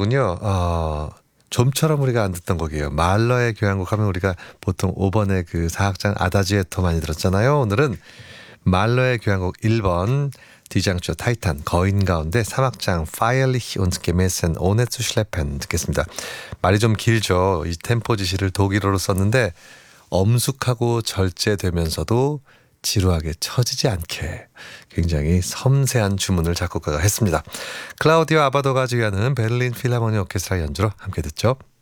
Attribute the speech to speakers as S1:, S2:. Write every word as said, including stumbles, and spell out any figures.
S1: 곡은요. 어, 좀처럼 우리가 안 듣던 곡이에요. 말러의 교향곡 하면 우리가 보통 오 번의 그 사악장 아다지에토 많이 들었잖아요. 오늘은 말러의 교향곡 일 번 디장조 타이탄 거인 가운데 삼 악장 Feierlich und gemessen ohne zu schleppen 듣겠습니다. 말이 좀 길죠. 이 템포 지시를 독일어로 썼는데 엄숙하고 절제되면서도 지루하게 처지지 않게 굉장히 섬세한 주문을 작곡가가 했습니다. 클라우디오 아바도가 지휘하는 베를린 필하모니 오케스트라 연주로 함께 듣죠.